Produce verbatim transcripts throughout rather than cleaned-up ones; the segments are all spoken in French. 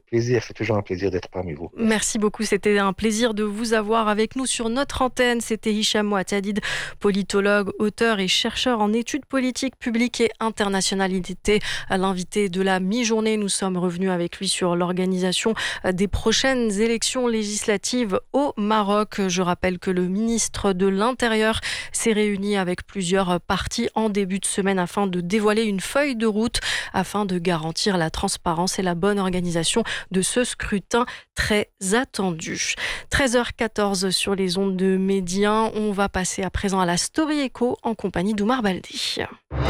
plaisir, c'est toujours un plaisir d'être parmi vous. Merci beaucoup, c'était un plaisir de vous avoir avec nous sur notre antenne. C'était Hicham Ouattadid, politologue, auteur et chercheur en études politiques publiques et internationales. Il était l'invité de la mi-journée. Nous sommes revenus avec lui sur l'organisation des prochaines élections législatives au Maroc. Je rappelle que le ministre de l'Intérieur s'est réuni avec plusieurs partis en début de semaine afin de dévoiler une feuille de route afin de garantir la transparence et la bonne organisation de ce scrutin très attendu. treize heures quatorze sur les ondes de Médien. On va passer à présent à la Story Echo en compagnie d'Oumar Baldé.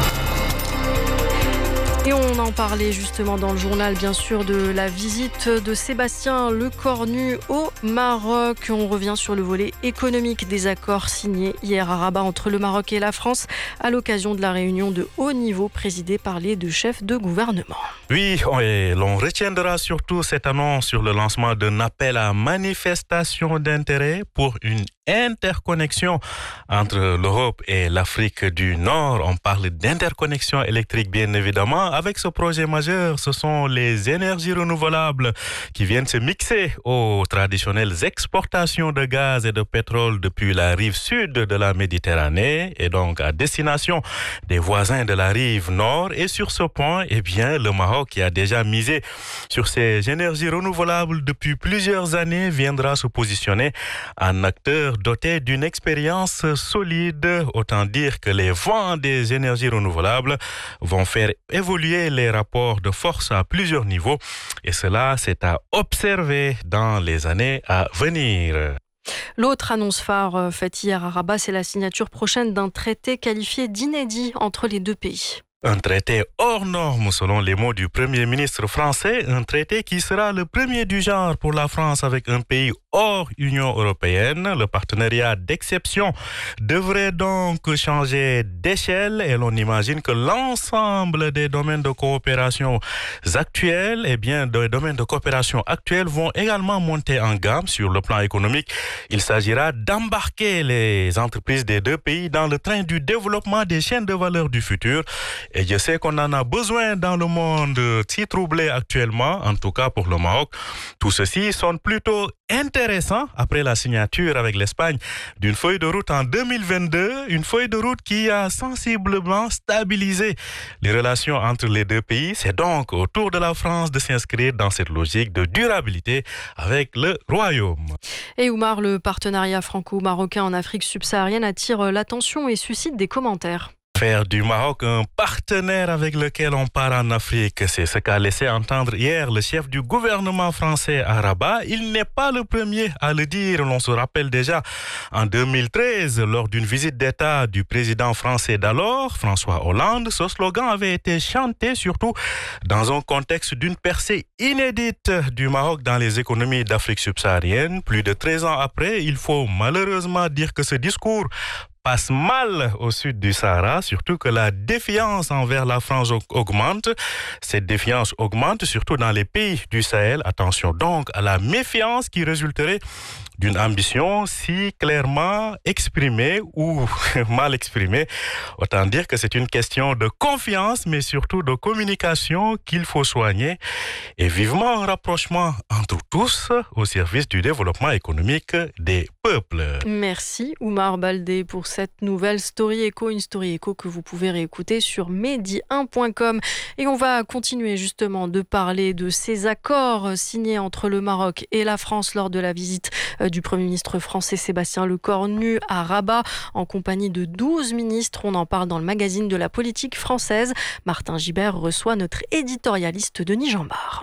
Et on en parlait justement dans le journal, bien sûr, de la visite de Sébastien Lecornu au Maroc. On revient sur le volet économique des accords signés hier à Rabat entre le Maroc et la France à l'occasion de la réunion de haut niveau présidée par les deux chefs de gouvernement. Oui, et l'on retiendra surtout cette annonce sur le lancement d'un appel à manifestation d'intérêt pour une interconnexion entre l'Europe et l'Afrique du Nord. On parle d'interconnexion électrique, bien évidemment. Avec ce projet majeur, ce sont les énergies renouvelables qui viennent se mixer aux traditionnelles exportations de gaz et de pétrole depuis la rive sud de la Méditerranée et donc à destination des voisins de la rive nord. Et sur ce point, eh bien, le Maroc, qui a déjà misé sur ces énergies renouvelables depuis plusieurs années, viendra se positionner en acteur doté d'une expérience solide. Autant dire que les vents des énergies renouvelables vont faire évoluer les rapports de force à plusieurs niveaux. Et cela, c'est à observer dans les années à venir. L'autre annonce phare faite hier à Rabat, c'est la signature prochaine d'un traité qualifié d'inédit entre les deux pays. Un traité hors norme, selon les mots du Premier ministre français, un traité qui sera le premier du genre pour la France avec un pays hors Union européenne. Le partenariat d'exception devrait donc changer d'échelle et l'on imagine que l'ensemble des domaines de coopération actuels, eh bien, des domaines de coopération actuels vont également monter en gamme sur le plan économique. Il s'agira d'embarquer les entreprises des deux pays dans le train du développement des chaînes de valeur du futur. Et je sais qu'on en a besoin dans le monde si troublé actuellement, en tout cas pour le Maroc. Tout ceci sonne plutôt intéressant après la signature avec l'Espagne d'une feuille de route en deux mille vingt-deux, une feuille de route qui a sensiblement stabilisé les relations entre les deux pays. C'est donc au tour de la France de s'inscrire dans cette logique de durabilité avec le Royaume. Et Oumar, le partenariat franco-marocain en Afrique subsaharienne attire l'attention et suscite des commentaires. Faire du Maroc un partenaire avec lequel on part en Afrique, c'est ce qu'a laissé entendre hier le chef du gouvernement français à Rabat. Il n'est pas le premier à le dire. L'on se rappelle déjà en deux mille treize, lors d'une visite d'État du président français d'alors, François Hollande, ce slogan avait été chanté surtout dans un contexte d'une percée inédite du Maroc dans les économies d'Afrique subsaharienne. Plus de treize ans après, il faut malheureusement dire que ce discours passe mal au sud du Sahara, surtout que la défiance envers la France augmente. Cette défiance augmente surtout dans les pays du Sahel. Attention donc à la méfiance qui résulterait d'une ambition si clairement exprimée ou mal exprimée. Autant dire que c'est une question de confiance, mais surtout de communication qu'il faut soigner et vivement un rapprochement entre tous au service du développement économique des peuples. Merci Oumar Baldé pour cette nouvelle Story Echo, une Story Echo que vous pouvez réécouter sur medi un point com. Et on va continuer justement de parler de ces accords signés entre le Maroc et la France lors de la visite du Premier ministre français Sébastien Lecornu à Rabat en compagnie de douze ministres. On en parle dans le magazine de la politique française. Martin Gibert reçoit notre éditorialiste Denis Jambard.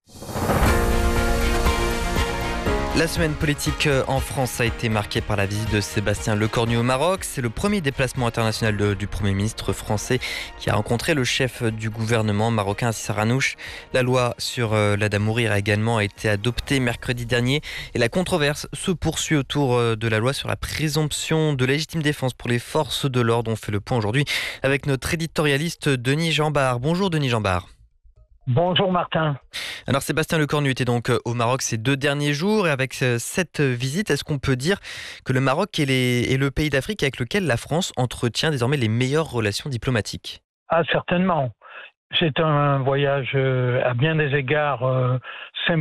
La semaine politique en France a été marquée par la visite de Sébastien Lecornu au Maroc. C'est le premier déplacement international de, du Premier ministre français qui a rencontré le chef du gouvernement marocain, Assis Arranouch. La loi sur euh, l'aide à mourir a également été adoptée mercredi dernier et la controverse se poursuit autour euh, de la loi sur la présomption de légitime défense pour les forces de l'ordre. On fait le point aujourd'hui avec notre éditorialiste Denis Jambard. Bonjour Denis Jambard. Bonjour Martin. Alors Sébastien Lecornu était donc au Maroc ces deux derniers jours et avec cette visite, est-ce qu'on peut dire que le Maroc est, les, est le pays d'Afrique avec lequel la France entretient désormais les meilleures relations diplomatiques ? Ah certainement. C'est un voyage à bien des égards